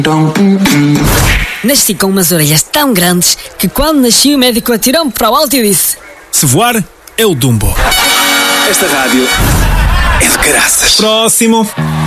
Nasci com umas orelhas tão grandes que quando nasci o médico atirou-me para o alto e disse: se voar, é o Dumbo. Esta rádio é de caraças. Próximo.